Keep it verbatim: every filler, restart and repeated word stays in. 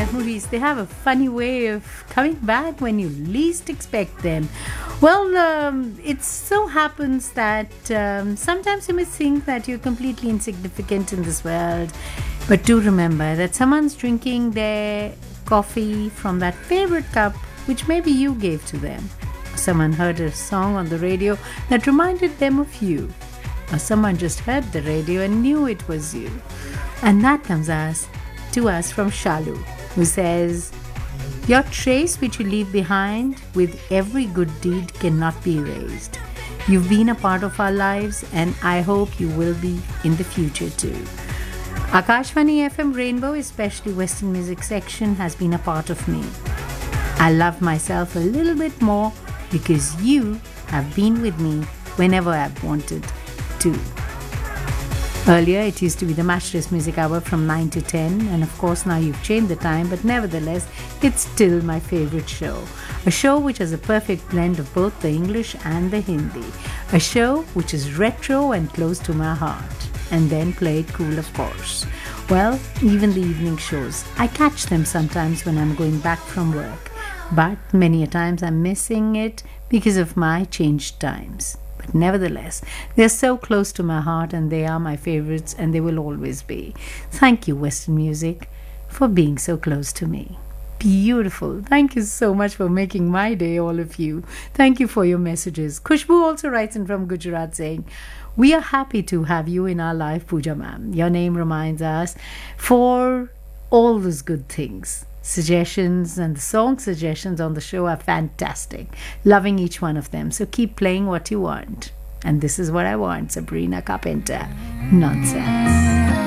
memories, they have a funny way of coming back when you least expect them. Well, um, it so happens that um, sometimes you may think that you're completely insignificant in this world, but do remember that someone's drinking their coffee from that favorite cup which maybe you gave to them. Someone heard a song on the radio that reminded them of you. Or someone just heard the radio and knew it was you. And that comes us to us from Shalu, who says, your trace which you leave behind with every good deed cannot be erased. You've been a part of our lives, and I hope you will be in the future too. Akashvani F M Rainbow, especially Western music section, has been a part of me. I love myself a little bit more because you have been with me whenever I've wanted to. Earlier, it used to be the Matchless Music Hour from nine to ten, and of course now you've changed the time, but nevertheless, it's still my favorite show. A show which has a perfect blend of both the English and the Hindi. A show which is retro and close to my heart. And then play it cool, of course. Well, even the evening shows. I catch them sometimes when I'm going back from work, but many a times I'm missing it because of my changed times. But nevertheless, they're so close to my heart, and they are my favorites, and they will always be. Thank you, Western music, for being so close to me. Beautiful. Thank you so much for making my day, all of you. Thank you for your messages. Khushbu also writes in from Gujarat saying, we are happy to have you in our life, Pooja ma'am. Your name reminds us for all those good things. Suggestions and the song suggestions on the show are fantastic. Loving each one of them. So keep playing what you want. And this is what I want, Sabrina Carpenter. Nonsense.